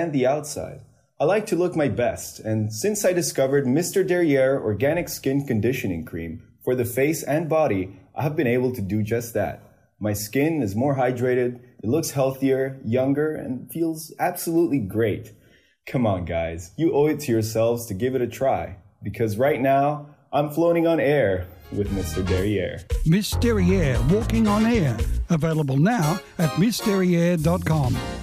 and the outside. I like to look my best, and since I discovered Mr. Derriere Organic Skin Conditioning Cream for the face and body, I have been able to do just that. My skin is more hydrated, it looks healthier, younger, and feels absolutely great. Come on, guys, you owe it to yourselves to give it a try, because right now, I'm floating on air with Mr. Derriere. Miss Derriere Walking on Air. Available now at missderriere.com.